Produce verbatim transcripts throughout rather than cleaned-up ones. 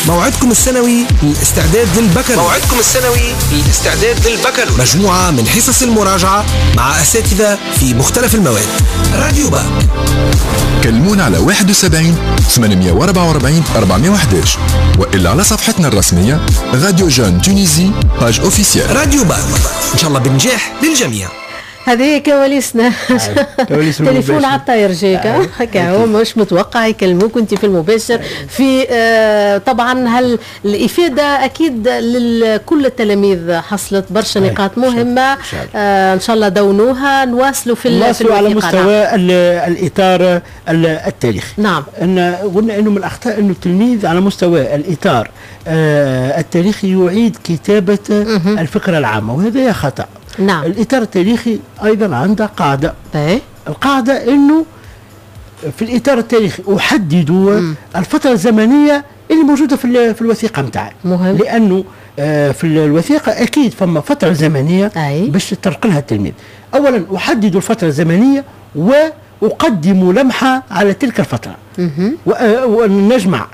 موعدكم السنوي للاستعداد للبكالوريوس موعدكم السنوي للاستعداد للبكالوريوس مجموعة من حصص المراجعة مع أساتذة في مختلف المواد. راديو باك. كلمونا على واحد وسبعين ثمانمائة وأربعة وأربعين أربعمائة وأحد عشر وإلا على صفحتنا الرسمية راديو جون تونيزي باج اوفيسيال. راديو باك إن شاء الله بنجاح للجميع. هذه كواليسنا. تليفون على الطاير جاك هكا هو مش متوقع يكلموك انت في المباشر في آه طبعا هل الافاده اكيد لكل التلاميذ حصلت برشا نقاط مهمه آه ان شاء الله دونوها نواصلوا في نواصلوا على مستوى الاطار التاريخي. نعم ان قلنا انه من الاخطاء انه التلميذ على مستوى الاطار آه التاريخي يعيد كتابه مه. الفكره العامه وهذا خطا. نعم. الإطار التاريخي أيضا عنده قاعدة. ايه؟ القاعدة إنه في الإطار التاريخي أحدد الفترة الزمنية اللي موجودة في في الوثيقة متاعي. مهم. لأنه آه في الوثيقة أكيد فما فترة زمنية أي. باش تطرق لها التلميذ. أولا أحدد الفترة الزمنية وأقدم لمحة على تلك الفترة. ونجمع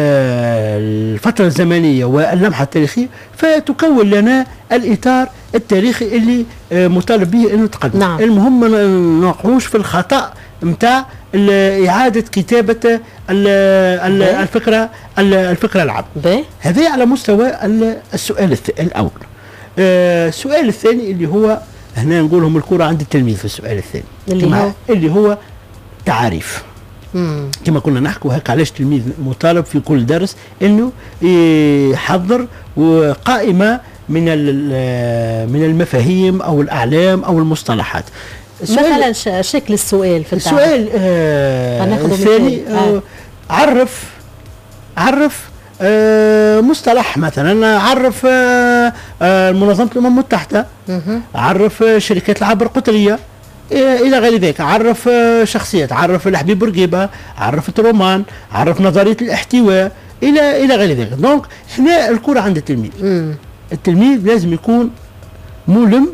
الفترة الزمنية واللمحة التاريخية فتكون لنا الإطار التاريخي اللي مطالب به انه يتقدم. نعم. المهم ما نوقعوش في الخطأ متاع إعادة كتابة الفكرة الفكرة العامة. هذا على مستوى السؤال الأول. السؤال الثاني اللي هو هنا نقولهم الكرة عند التلميذ في السؤال الثاني اللي هو اللي هو تعريف. مم. كما كنا نحكي وهيك علاش التلميذ مطالب في كل درس انه يحضر قائمة من من المفاهيم او الاعلام او المصطلحات. مثلا شكل السؤال في التعريف. السؤال آه الثاني آه عرف عرف آه مصطلح مثلا عرف آه آه منظمة الامم المتحدة. عرف شركات العبر القطرية الى غير ذلك. عرف شخصيات عرف الحبيب بورقيبه عرف ترومان عرف نظريه الاحتواء الى الى غير ذلك. دونك هنا الكره عند التلميذ. مم. التلميذ لازم يكون ملم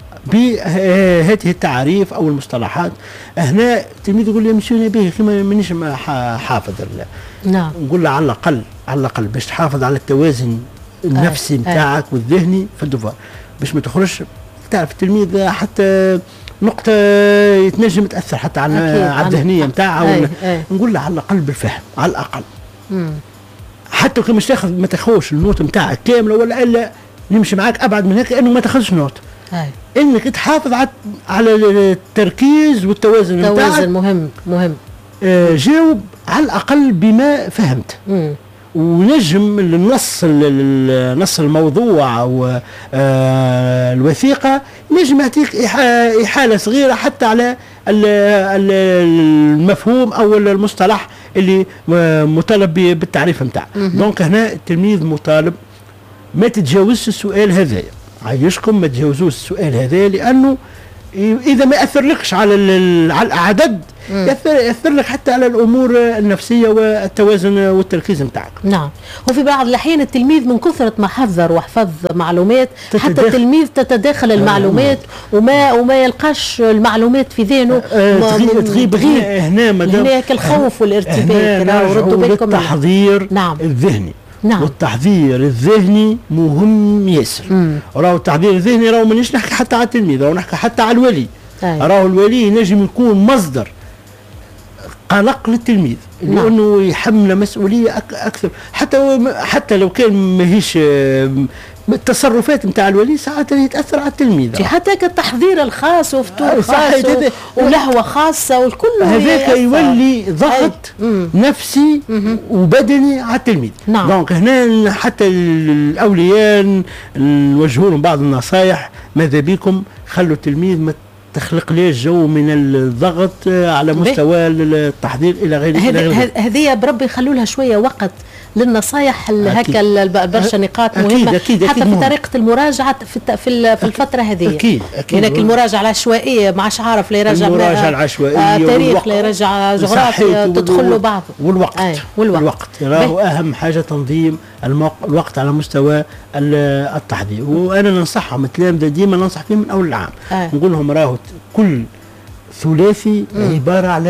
بهذه التعريف او المصطلحات. هنا التلميذ يقول لي مشي به كما مانيش حافظ. نعم. نقول له على الاقل على الاقل باش تحافظ على التوازن النفسي نتاعك آه. والذهني في الدفاع باش ما تخرجش. تعرف التلميذ حتى نقطة يتنجم تأثر حتى على على الذهنية نتاعها. نقول له على الأقل بالفهم على الأقل. مم. حتى كي مش تاخذ ما تاخذش النوت نتاعك كاملة ولا إلا نمشي معاك أبعد من هيك إنه ما تاخذش نوت. أي. إنك تحافظ على على التركيز والتوازن نتاعك. توازن مهم مهم. آه جاوب على الأقل بما فهمت. مم. ونجم النص نص الموضوع او آه الوثيقه نجم يعطيك احاله صغيره حتى على المفهوم او المصطلح اللي مطالب بالتعريف نتاعه. دونك هنا التلميذ مطالب ما تتجاوزش السؤال هذايا. عايشكم ما تتجاوزوش السؤال هذايا لانه اذا ما اثرلكش على على الاعداد يأثر, يأثر لك حتى على الأمور النفسية والتوازن والتركيز نتاعك. نعم. وفي بعض الأحيان التلميذ من كثرة ما حذر وحفظ معلومات تتداخل. حتى التلميذ تتداخل المعلومات آه. وما وما يلقاش المعلومات في ذهنه. آه تغيب هنا هناك الخوف والارتباك. ردوا بالكم التحضير نعم. الذهني. نعم. والتحضير الذهني مهم ياسر. راهو التحضير الذهني راهو مانيش نحكي حتى على التلميذ راهو نحكي حتى على الولي. راهو الولي نجم يكون مصدر قلق للتلميذ لانه نعم. يحمل مسؤوليه اكثر حتى حتى لو كان ماهيش التصرفات نتاع الولي ساعات يتاثر على التلميذ. حتى كالتحضير الخاص وفطور خاص ولهوه خاصه والكل هذاك يولي ضغط نفسي مم. وبدني على التلميذ. نعم. دونك هنا حتى الاولياء نوجهوا لهم بعض النصائح. ماذا بكم خلوا التلميذ ما تخلق ليه جو من الضغط على مستوى التحضير الى غير ذلك. هذه بربي يخلوا لها شويه وقت للنصائح هكا برشا نقاط مهمه. أكيد أكيد حتى أكيد في طريقه المراجعه في في في الفتره هذه. اكيد اكيد هناك المراجعه العشوائيه ما عادش عارف لا يراجع المراجعه العشوائيه آه تاريخ لا يراجع جغرافيا تدخل له بعض والوقت. آه والوقت, والوقت. راهو اهم حاجه تنظيم الوقت على مستوى التحضير. وانا ننصحهم التلامذه ديما ننصح فيهم من اول العام. آه. نقول لهم راهو كل ثلاثي عباره على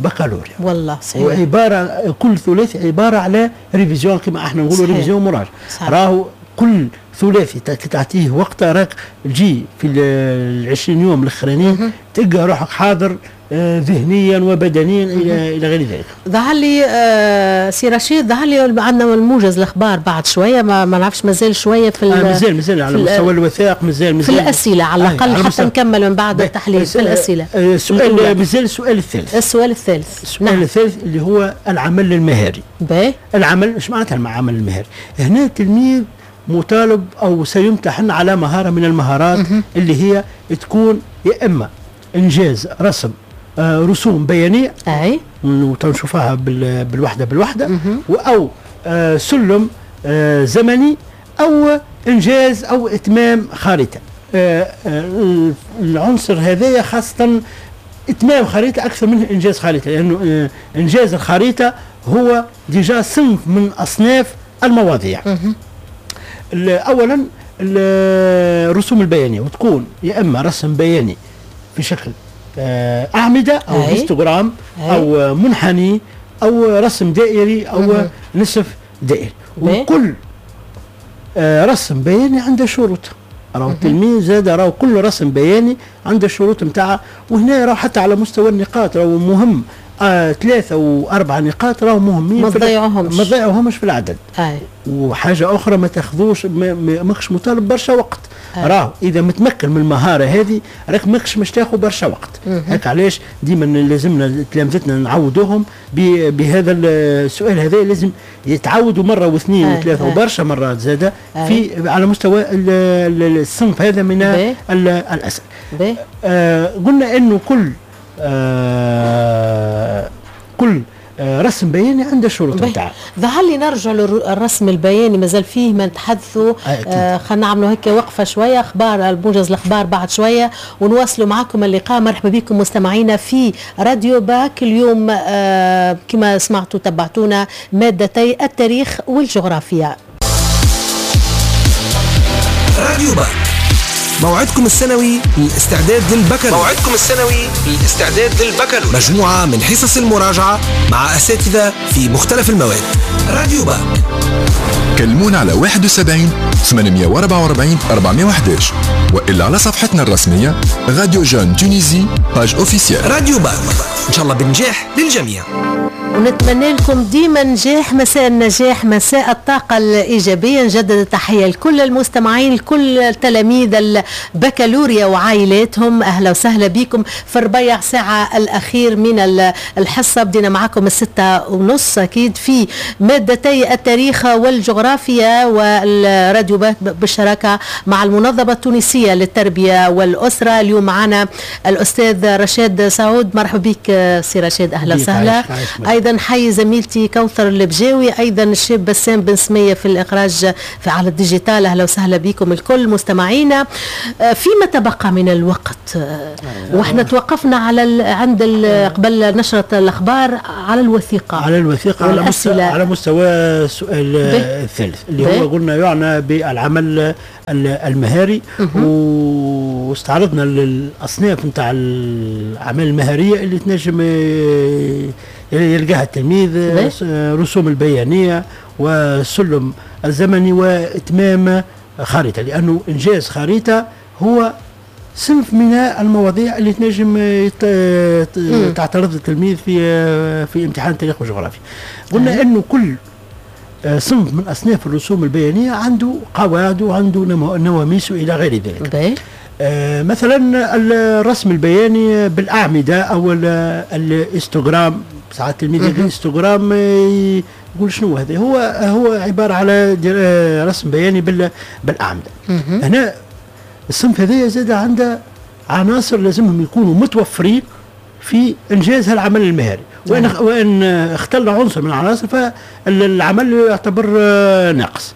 بكالوريا. والله صحيح. وعباره كل ثلاثي عباره على ريفيزيون كما احنا نقولوا ريفيزيون مراجعه. راهو كل ثلاثي تعطيه وقت راك تجي في العشرين يوم الاخرانيين تلقى روحك حاضر آه ذهنيا وبدنيا الى الى غير ذلك. ظهر لي آه سي رشيد، ظهر لي عندنا الموجز الاخبار بعد شويه، ما, ما نعرفش مازال شويه في آه مازال مازال على مستوى الوثائق، مازال مازال في الاسئله على الاقل آه حتى نكمل من بعد التحليل في الاسئله. آه سؤال مازال السؤال الثالث. السؤال الثالث السؤال نعم. الثالث اللي هو العمل المهاري. باهي. العمل ايش معناتها العمل المهاري؟ هنا التلميذ مطالب او سيمتحن على مهاره من المهارات مه. اللي هي تكون يا اما انجاز رسم آه رسوم بيانيه اي وتنشوفها بالوحده بالوحده مه. او آه سلم آه زمني او انجاز او اتمام خريطه. آه آه العنصر هذايا خاصه اتمام خريطه اكثر من انجاز خريطه، لانه آه انجاز الخريطه هو ديجا صنف من اصناف المواضيع. مه. اولا الرسوم البيانيه، وتكون يا اما رسم بياني في شكل اعمده او هيستوغرام او منحني او رسم دائري او مم. نصف دائري. وكل رسم بياني عنده شروط. راهو التلميذ زاد راهو كل رسم بياني عنده الشروط نتاعها، وهنا راهو حتى على مستوى النقاط راهو مهم. آه ثلاثة وأربع نقاط راهو مهمين، ما تضيعوهمش ما تضيعوهمش في العدد. أي. وحاجة أخرى ما تاخذوش ماكش مطالب برشا وقت. راهو إذا متمكن من المهارة هذه راك ماكش مش تاخذ برشا وقت. هيك علاش ديما لازمنا تلامذتنا نعودوهم بهذا السؤال هذا، لازم يتعودوا مرة واثنين أي. وثلاثة أي. وبرشا مرات زادة في على مستوى الصنف هذا من الأسئلة. آه قلنا إنه كل آه كل آه رسم بياني عنده شروط نتاعه. ظهر لي نرجع للرسم البياني، مازال فيه ما نتحدثوا. آه خلينا نعملوا هيك وقفه شويه، اخبار موجز الاخبار بعد شويه ونواصلوا معكم اللقاء. مرحبا بكم مستمعينا في راديو باك. اليوم آه كما سمعتوا تبعتونا مادتي التاريخ والجغرافيا. راديو باك موعدكم السنوي للاستعداد للبكالوريا. موعدكم السنوي للاستعداد للبكالوريا، مجموعة من حصص المراجعة مع أساتذة في مختلف المواد. راديو باك كلمونا على واحد وسبعين ثمانمائة وأربعة وأربعين أربعمائة وأحد عشر وإلا على صفحتنا الرسمية راديو جون تونيزي باج اوفيسيال. راديو باك إن شاء الله بنجاح للجميع، ونتمنى لكم ديما نجاح، مساء النجاح، مساء الطاقة الإيجابية. نجدد التحية لكل المستمعين، لكل تلاميذ البكالوريا وعائلاتهم. أهلا وسهلا بكم في الربيع ساعة الأخير من الحصة. بدينا معكم الستة ونص أكيد في مادتي التاريخ والجغرافيا، والراديو باك بالشراكة مع المنظمة التونسية للتربية والأسرة. اليوم معنا الأستاذ رشاد سعود. مرحبا بك سي رشاد، أهلا وسهلا. ايضا حي زميلتي كوثر البجاوي، ايضا الشاب بسام بن سميه في الاخراج في على الديجيتال. اهلا وسهلا بكم الكل مستمعينا. فيما تبقى من الوقت واحنا توقفنا على عند قبل نشره الاخبار على الوثيقه على الوثيقه على مستوى على مستوى السؤال الثالث اللي هو قلنا يعنى بالعمل المهاري، واستعرضنا الاصناف نتاع الاعمال المهاريه اللي تنجم يلقاها التلميذ: رسوم البيانيه والسلم الزمني واتمام خريطه، لانه انجاز خريطه هو صنف من المواضيع اللي تنجم تعترض التلميذ في في امتحان التاريخ والجغرافيا. قلنا انه كل صنف من اصناف الرسوم البيانيه عنده قواعد وعنده نواميس الى غير ذلك. آه مثلا الرسم البياني بالاعمده او الاستوغرام، ساعات التلميذ يقول استوغرام يقول شنو هذا؟ هو هو عباره على رسم بياني بالاعمده. هنا الصنف هذا زاد عنده عناصر لازمهم يكونوا متوفرين في انجاز هالعمل المهاري، وان وان اختل عنصر من العناصر فالعمل يعتبر ناقص.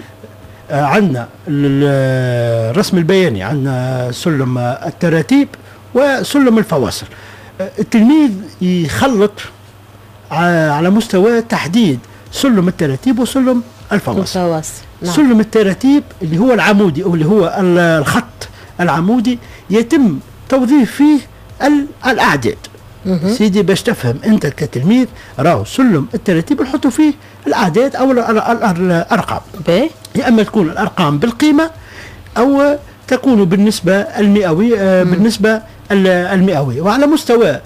عندنا الرسم البياني، عندنا سلم التراتيب وسلم الفواصل. التلميذ يخلط على مستوى تحديد سلم التراتيب وسلم الفواصل. نعم. سلم التراتيب اللي هو العمودي او اللي هو الخط العمودي يتم توظيف فيه الاعداد. سيدي باش تفهم انت كتلميذ راهو سلم الترتيب نحطوا فيه الاعداد او الارقام، يا اما تكون الارقام بالقيمه او تكون بالنسبه المئوي آه بالنسبه المئوي. وعلى مستوى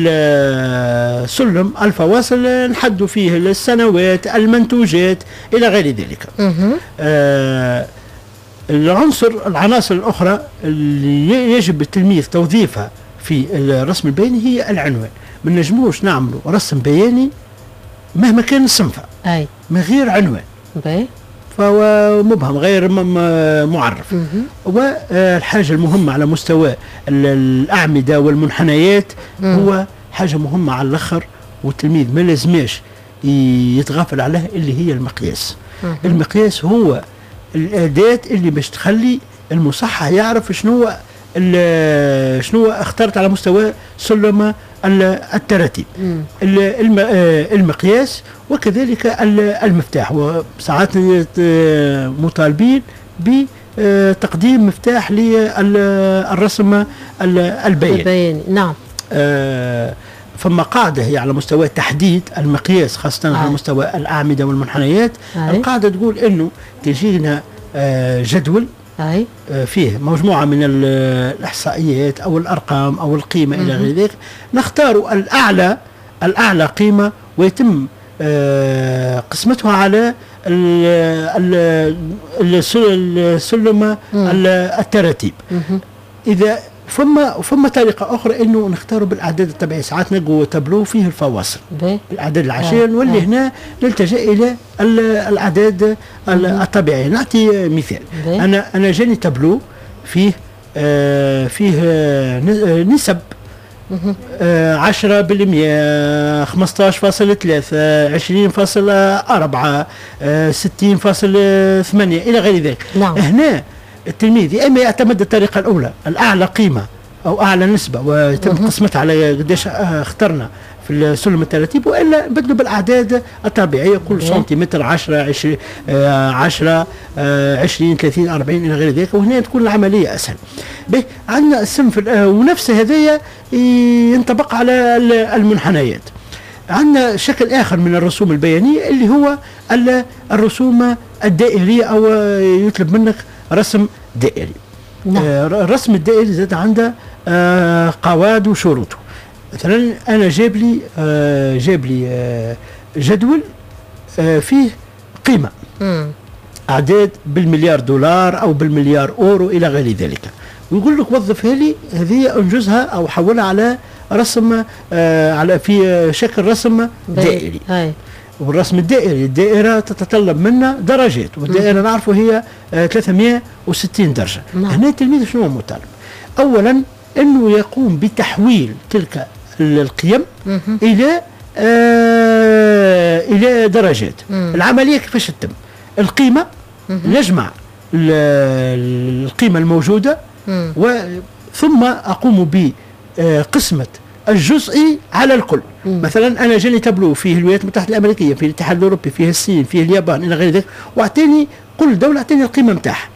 السلم الفواصل نحدوا فيه السنوات، المنتوجات الى غير ذلك. آه العنصر العناصر الاخرى اللي يجب التلميذ توظيفها في الرسم البياني هي العنوان. ما نجموش نعملوا رسم بياني مهما كان الصنفه اي من غير عنوان، باي فهو مبهم غير معرف. والحاجه المهمه على مستوى الاعمده والمنحنيات هو حاجه مهمه على الاخر، والتلميذ ما لازماش يتغافل عليها، اللي هي المقياس. المقياس هو الاداه اللي باش تخلي المصحح يعرف شنو شنو اخترت على مستوى سلم التراتيب. المقياس وكذلك المفتاح، وساعات مطالبين بتقديم مفتاح للرسم البياني. البياني نعم. فما قاعدة هي على مستوى تحديد المقياس خاصة آه. على مستوى الأعمدة والمنحنيات. آه. القاعدة تقول إنه تجينا جدول أي. فيه مجموعة من الإحصائيات أو الأرقام أو القيمة إلى غير ذلك، نختار الأعلى الأعلى قيمة ويتم قسمتها على السلم التراتيب. إذا فما فما طريقة أخرى إنه نختاروا بالأعداد الطبيعية. ساعات نلقوا تابلو فيه الفواصل الأعداد العشرية، نولي هنا نلتجأ إلى الأعداد الطبيعية. نعطي مثال، أنا أنا جاني تابلو فيه آه فيه آه نسب آه عشرة بالمئة، خمسطاش فاصل ثلاثة، عشرين فاصل أربعة، آه ستين فاصل ثمانية إلى غير ذلك. نعم. هنا التلميذ يا اما يعتمد الطريقه الاولى الاعلى قيمه او اعلى نسبه ويتم قسمتها على قداش اخترنا في السلم التراتيب، والا نبدلوا بالاعداد الطبيعيه كل سنتيمتر عشرة عشرين عشرة عشرين ثلاثين أربعين الى غير ذلك، وهنا تكون العمليه اسهل. به عندنا الصنف ونفس هذايا ينطبق على المنحنيات. عندنا شكل آخر من الرسوم البيانية اللي هو الرسوم الدائرية، أو يطلب منك رسم دائري. نعم. آه الرسم الدائري زاد عنده آه قواعد وشروطه. مثلا أنا جاب لي آه جاب لي آه جدول آه فيه قيمة م. أعداد بالمليار دولار أو بالمليار أورو إلى غير ذلك، ويقول لك وظفها لي هذه، انجزها أو حولها على رسم آه على في شكل رسم دائري. هاي. والرسم الدائري الدائرة تتطلب منا درجات، والدائرة نعرفه هي آه ثلاثمئة وستين درجة. نعم. هنا التلميذ شنو مطالب؟ أولا أنه يقوم بتحويل تلك القيم مم. إلى آه إلى درجات. مم. العملية كيفاش تتم؟ القيمة مم. نجمع القيمة الموجودة ثم أقوم ب قسمة الجزئي على الكل. مم. مثلا أنا جاني تابلو فيه الولايات المتحدة الأمريكية، فيه الاتحاد الأوروبي، فيه الصين، فيه اليابان إلى غير ذلك، واعطيني كل دولة اعطيني القيمة متاعها.